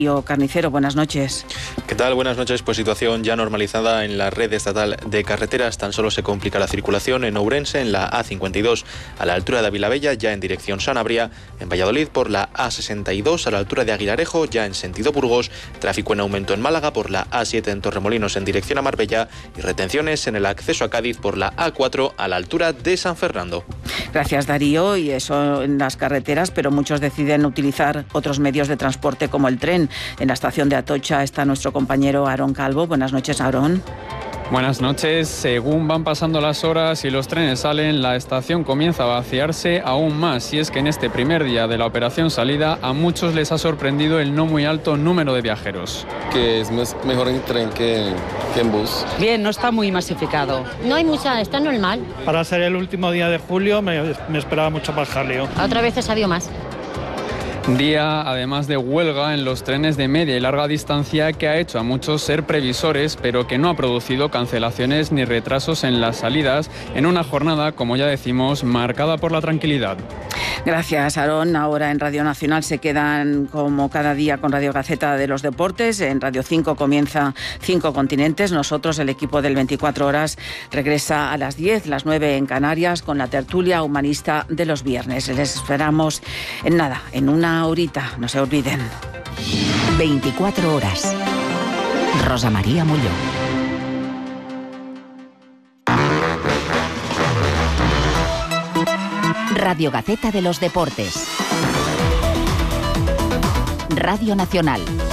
Carnicero, buenas noches. ¿Qué tal? Buenas noches. Pues situación ya normalizada en la red estatal de carreteras. Tan solo se complica la circulación en Ourense, en la A52 a la altura de Vilavella, ya en dirección Sanabria, en Valladolid por la A62 a la altura de Aguilarejo, ya en sentido Burgos, tráfico en aumento en Málaga por la A7 en Torremolinos en dirección a Marbella y retenciones en el acceso a Cádiz por la A4 a la altura de San Fernando. Gracias, Darío. Y eso en las carreteras, pero muchos deciden utilizar otros medios de transporte como el tren. En la estación de Atocha está nuestro compañero Aarón Calvo. Buenas noches, Aarón. Buenas noches. Según van pasando las horas y los trenes salen, la estación comienza a vaciarse aún más. Y es que en este primer día de la operación salida, a muchos les ha sorprendido el no muy alto número de viajeros. Que es mejor en tren que en bus. Bien, no está muy masificado. No hay mucha, está normal. Para ser el último día de julio me esperaba mucho más jaleo. Otra vez ha habido más. Día, además de huelga en los trenes de media y larga distancia que ha hecho a muchos ser previsores, pero que no ha producido cancelaciones ni retrasos en las salidas, en una jornada, como ya decimos, marcada por la tranquilidad. Gracias, Aarón. Ahora en Radio Nacional se quedan como cada día con Radio Gaceta de los Deportes. En Radio 5 comienza 5 Continentes. Nosotros, el equipo del 24 Horas, regresa a las 10, las 9 en Canarias, con la tertulia humanista de los viernes. Les esperamos en nada, en una horita, no se olviden. 24 Horas. Rosa María Molló. Radio Gaceta de los Deportes. Radio Nacional.